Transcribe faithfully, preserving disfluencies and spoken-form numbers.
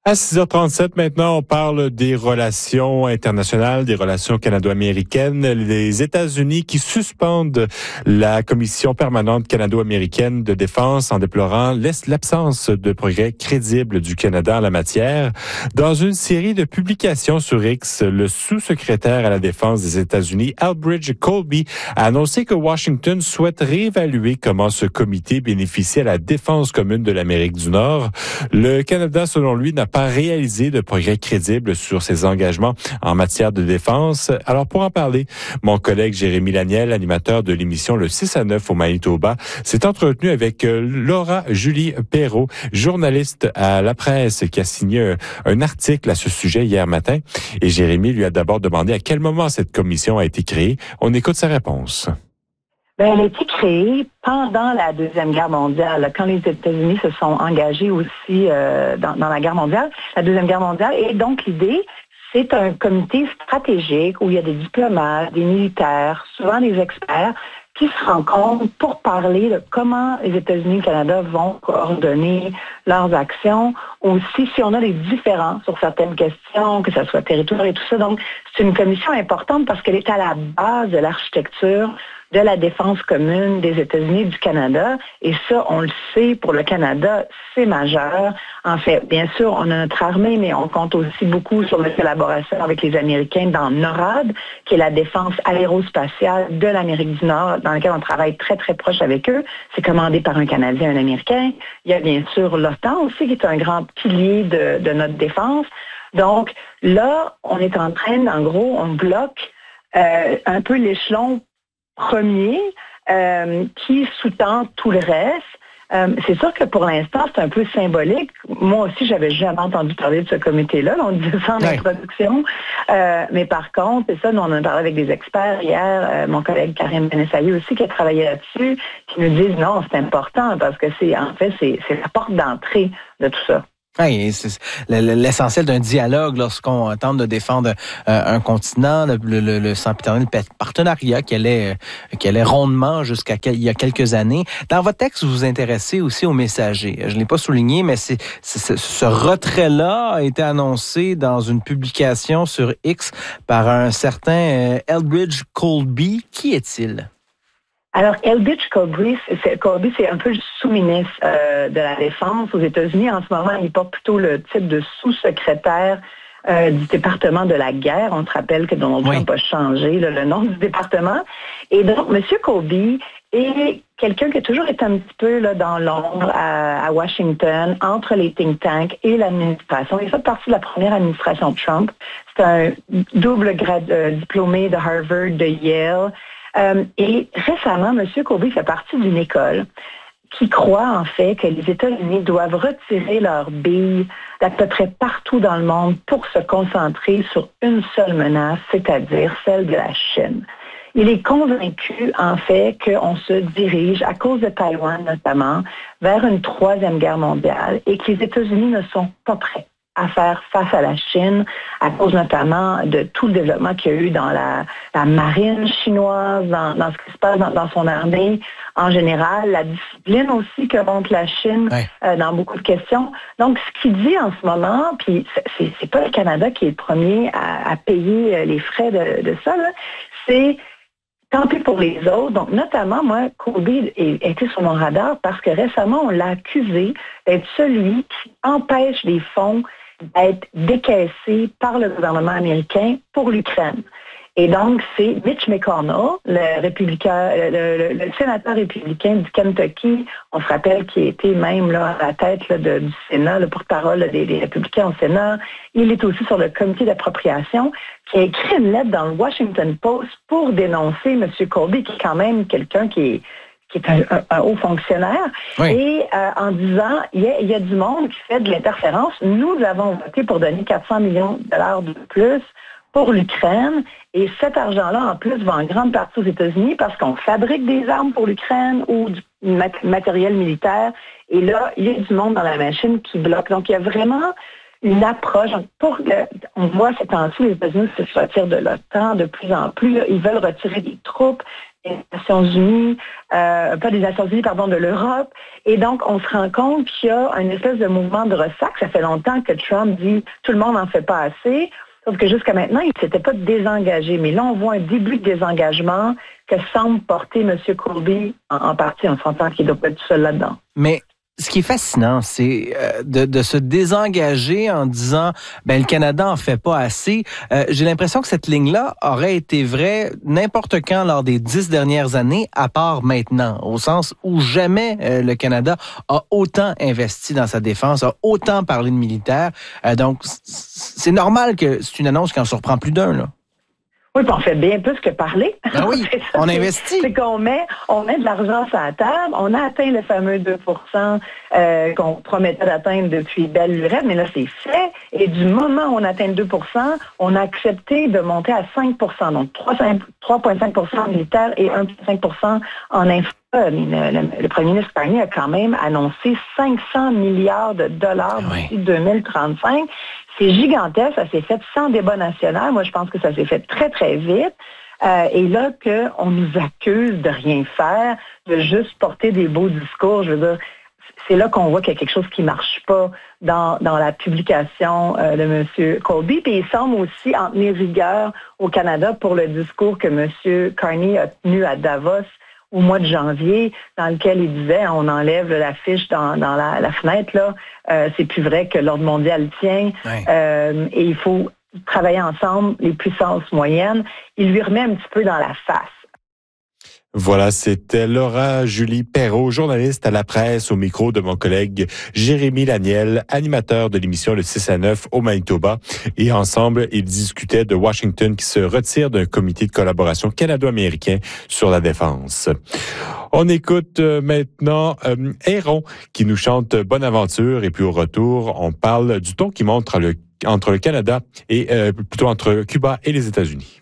À six heures trente-sept maintenant, on parle des relations internationales, des relations canado-américaines. Les États-Unis qui suspendent la Commission permanente canado-américaine de défense en déplorant l'absence de progrès crédibles du Canada en la matière. Dans une série de publications sur X, le sous-secrétaire à la défense des États-Unis, Elbridge Colby, a annoncé que Washington souhaite réévaluer comment ce comité bénéficie à la défense commune de l'Amérique du Nord. Le Canada, selon lui, n'a pas réalisé de progrès crédibles sur ses engagements en matière de défense. Alors, pour en parler, mon collègue Jérémy Laniel, animateur de l'émission Le six à neuf au Manitoba, s'est entretenu avec Laura Julie Perrault, journaliste à La Presse, qui a signé un, un article à ce sujet hier matin. Et Jérémy lui a d'abord demandé à quel moment cette commission a été créée. On écoute sa réponse. Bien, elle a été créée pendant la Deuxième Guerre mondiale, quand les États-Unis se sont engagés aussi euh, dans, dans la guerre mondiale, la Deuxième Guerre mondiale. Et donc, l'idée, c'est un comité stratégique où il y a des diplomates, des militaires, souvent des experts, qui se rencontrent pour parler de comment les États-Unis et le Canada vont coordonner leurs actions. Aussi, si on a des différends sur certaines questions, que ce soit territoire et tout ça. Donc, c'est une commission importante parce qu'elle est à la base de l'architecture de la défense commune des États-Unis et du Canada. Et ça, on le sait, pour le Canada, c'est majeur. En fait, bien sûr, on a notre armée, mais on compte aussi beaucoup sur notre collaboration avec les Américains dans NORAD, qui est la défense aérospatiale de l'Amérique du Nord, dans laquelle on travaille très, très proche avec eux. C'est commandé par un Canadien et un Américain. Il y a bien sûr l'OTAN aussi, qui est un grand pilier de, de notre défense. Donc, là, on est en train, en gros, on bloque euh, un peu l'échelon premier euh, qui sous-tend tout le reste. Euh, c'est sûr que pour l'instant, c'est un peu symbolique. Moi aussi, j'avais jamais entendu parler de ce comité-là. On disait ça en ouais. introduction. Euh, mais par contre, c'est ça, nous, on en a parlé avec des experts hier. Euh, mon collègue Karim Benesaï aussi, qui a travaillé là-dessus, qui nous disent non, c'est important parce que c'est, en fait, c'est, c'est la porte d'entrée de tout ça. Oui, c'est l'essentiel d'un dialogue lorsqu'on tente de défendre un continent, le, le, le sempiternel partenariat qui allait, qui allait rondement jusqu'à quel, il y a quelques années. Dans votre texte, vous vous intéressez aussi aux messagers. Je ne l'ai pas souligné, mais c'est, c'est, ce retrait-là a été annoncé dans une publication sur X par un certain Elbridge Colby. Qui est-il? Alors, Elbridge Colby, c'est, Colby, c'est un peu le sous-ministre euh, de la Défense aux États-Unis. En ce moment, il porte plutôt le titre de sous-secrétaire euh, du département de la guerre. On se rappelle que Donald Trump oui. a changé là, le nom du département. Et donc, M. Colby est quelqu'un qui a toujours été un petit peu là, dans l'ombre à, à Washington, entre les think tanks et l'administration. Il fait partie de la première administration Trump. C'est un double grade, euh, diplômé de Harvard, de Yale. Euh, et récemment, M. Colby fait partie d'une école qui croit en fait que les États-Unis doivent retirer leurs billes d'à peu près partout dans le monde pour se concentrer sur une seule menace, c'est-à-dire celle de la Chine. Il est convaincu, en fait, qu'on se dirige, à cause de Taïwan notamment, vers une troisième guerre mondiale et que les États-Unis ne sont pas prêts à faire face à la Chine, à cause notamment de tout le développement qu'il y a eu dans la, la marine chinoise, dans, dans ce qui se passe dans, dans son armée en général, la discipline aussi que montre la Chine ouais. euh, dans beaucoup de questions. Donc, ce qu'il dit en ce moment, puis c'est, c'est pas le Canada qui est le premier à, à payer les frais de, de ça, là, c'est tant pis pour les autres. Donc, notamment, moi, Colby était sur mon radar parce que récemment, on l'a accusé d'être celui qui empêche les fonds d'être décaissés par le gouvernement américain pour l'Ukraine. Et donc, c'est Mitch McConnell, le républicain, le, le, le sénateur républicain du Kentucky, on se rappelle qu'il était même là, à la tête là, de, du Sénat, le porte-parole là, des, des républicains au Sénat. Il est aussi sur le comité d'appropriation, qui a écrit une lettre dans le Washington Post pour dénoncer M. Colby, qui est quand même quelqu'un qui est qui est un, un, un haut fonctionnaire, oui. et euh, en disant, il y, a, il y a du monde qui fait de l'interférence. Nous avons voté pour donner quatre cents millions de dollars de plus pour l'Ukraine, et cet argent-là, en plus, va en grande partie aux États-Unis parce qu'on fabrique des armes pour l'Ukraine ou du mat- matériel militaire, et là, il y a du monde dans la machine qui bloque. Donc, il y a vraiment une approche. Pour que, on voit ces temps-ci, les États-Unis se retirent de l'OTAN de plus en plus. Là, ils veulent retirer des troupes. des Nations Unies, euh, pas des Nations Unies, pardon, de l'Europe. Et donc, on se rend compte qu'il y a un espèce de mouvement de ressac. Ça fait longtemps que Trump dit « tout le monde n'en fait pas assez ». Sauf que jusqu'à maintenant, il ne s'était pas désengagé. Mais là, on voit un début de désengagement que semble porter M. Colby en, en partie. On s'entend qu'il ne doit pas être tout seul là-dedans. Mais ce qui est fascinant, c'est de, de se désengager en disant ben le Canada en fait pas assez. Euh, j'ai l'impression que cette ligne-là aurait été vraie n'importe quand lors des dix dernières années, à part maintenant, au sens où jamais euh, le Canada a autant investi dans sa défense, a autant parlé de militaires. Euh, donc, c'est normal que c'est une annonce qui en surprend plus d'un, là. Oui, puis on fait bien plus que parler. Ah oui, ça, on investit. C'est qu'on met, on met de l'argent sur la table. On a atteint le fameux deux pour cent euh, qu'on promettait d'atteindre depuis belle lurette, mais là, c'est fait. Et du moment où on atteint le deux pour cent, on a accepté de monter à cinq pour cent. Donc, trois virgule cinq pour cent militaire et un virgule cinq pour cent en infra. Le, le, le premier ministre Carney a quand même annoncé cinq cents milliards de dollars d'ici oui. deux mille trente-cinq. C'est gigantesque, ça s'est fait sans débat national. Moi, je pense que ça s'est fait très, très vite. Euh, et là, qu'on nous accuse de rien faire, de juste porter des beaux discours, je veux dire, c'est là qu'on voit qu'il y a quelque chose qui marche pas dans, dans la publication euh, de M. Colby. Puis il semble aussi en tenir rigueur au Canada pour le discours que M. Carney a tenu à Davos au mois de janvier, dans lequel il disait, on enlève l'affiche dans, dans la, la fenêtre, là, euh, c'est plus vrai que l'ordre mondial tient, ouais. euh, et il faut travailler ensemble, les puissances moyennes. Il lui remet un petit peu dans la face. Voilà, c'était Laura Julie Perrault, journaliste à la presse, au micro de mon collègue Jérémy Laniel, animateur de l'émission Le six à neuf au Manitoba. Et ensemble, ils discutaient de Washington qui se retire d'un comité de collaboration canado-américain sur la défense. On écoute maintenant euh, Héron qui nous chante Bonne aventure. Et puis au retour, on parle du ton qui monte entre le, entre le Canada et euh, plutôt entre Cuba et les États-Unis.